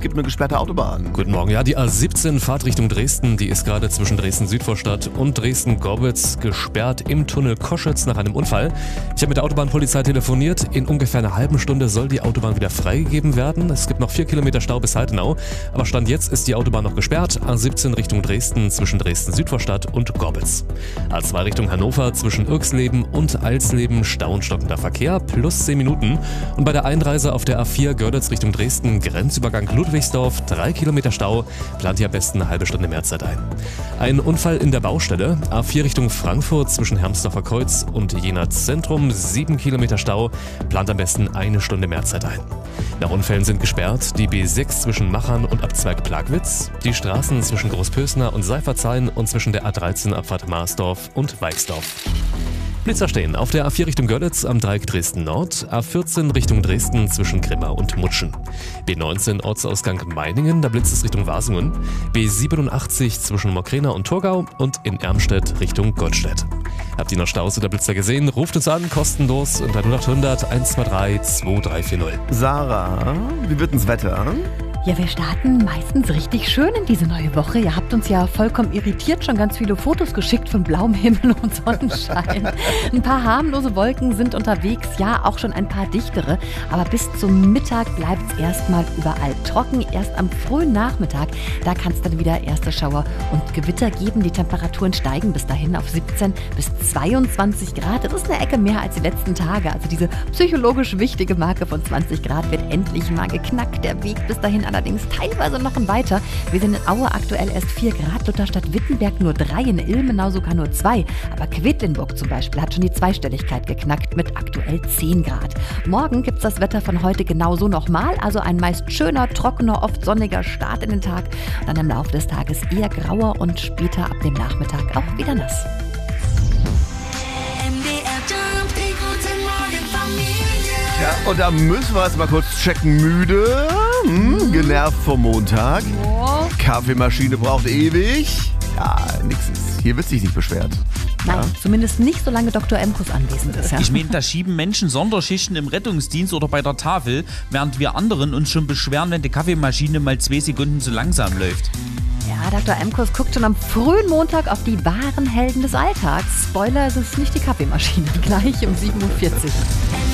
gibt eine gesperrte Autobahn. Guten Morgen. Ja, die A17 Fahrt Richtung Dresden, die ist gerade zwischen Dresden-Südvorstadt und Dresden-Gorbitz gesperrt im Tunnel Koschitz nach einem Unfall. Ich habe mit der Autobahnpolizei telefoniert. In ungefähr einer halben Stunde soll die Autobahn wieder freigegeben werden. Es gibt noch 4 Kilometer Stau bis Heidenau. Aber Stand jetzt ist die Autobahn noch gesperrt. A17 Richtung Dresden zwischen Dresden-Südvorstadt und Gorbitz. A2 Richtung Hannover zwischen Irxleben und Alsleben Stau und stockender Verkehr plus 10 Minuten. Und bei der Einreise auf der A4 Görlitz Richtung Dresden, Grenzübergang Ludwigsdorf, 3 Kilometer Stau, plant hier am besten eine halbe Stunde mehr Zeit ein. Ein Unfall in der Baustelle, A4 Richtung Frankfurt zwischen Hermsdorfer Kreuz und Jena Zentrum, 7 Kilometer Stau, plant am besten eine Stunde mehr Zeit ein. Nach Unfällen sind gesperrt die B6 zwischen Machern und Abzweig Plagwitz, die Straßen zwischen Großpösner und Seifertshain und zwischen der A13 Abfahrt Marsdorf und Weixdorf. Blitzer stehen auf der A4 Richtung Görlitz am Dreieck Dresden Nord, A14 Richtung Dresden zwischen Grimma und Mutschen, B19 Ortsausgang Meiningen, da blitzt es Richtung Wasungen, B87 zwischen Mokrena und Thurgau und in Ermstedt Richtung Gottstedt. Habt ihr noch Staus oder Blitzer gesehen? Ruft uns an, kostenlos unter 0800 123 2340. Sarah, wie wird denn das Wetter? Ja, wir starten meistens richtig schön in diese neue Woche. Ihr habt uns ja vollkommen irritiert schon ganz viele Fotos geschickt von blauem Himmel und Sonnenschein. Ein paar harmlose Wolken sind unterwegs, ja, auch schon ein paar dichtere. Aber bis zum Mittag bleibt es erstmal überall trocken. Erst am frühen Nachmittag, da kann es dann wieder erste Schauer und Gewitter geben. Die Temperaturen steigen bis dahin auf 17 bis 22 Grad. Das ist eine Ecke mehr als die letzten Tage. Also diese psychologisch wichtige Marke von 20 Grad wird endlich mal geknackt. Der Weg bis dahin allerdings teilweise noch ein weiter. Wir sind in Aue aktuell erst 4 Grad, Lutherstadt Wittenberg nur 3, in Ilmenau sogar nur 2. Aber Quedlinburg zum Beispiel hat schon die Zweistelligkeit geknackt mit aktuell 10 Grad. Morgen gibt es das Wetter von heute genauso nochmal, also ein meist schöner, trockener, oft sonniger Start in den Tag. Dann im Laufe des Tages eher grauer und später ab dem Nachmittag auch wieder nass. Ja, und da müssen wir es mal kurz checken. Müde, genervt vom Montag. Oh. Kaffeemaschine braucht ewig. Ja, nix ist. Hier wird sich nicht beschwert. Nein, Ja. zumindest nicht, solange Dr. Emkus anwesend ist. Ja? Ich meine, da schieben Menschen Sonderschichten im Rettungsdienst oder bei der Tafel, während wir anderen uns schon beschweren, wenn die Kaffeemaschine mal 2 Sekunden zu langsam läuft. Ja, Dr. Emkus guckt schon am frühen Montag auf die wahren Helden des Alltags. Spoiler, es ist nicht die Kaffeemaschine. Gleich um 7.40 Uhr.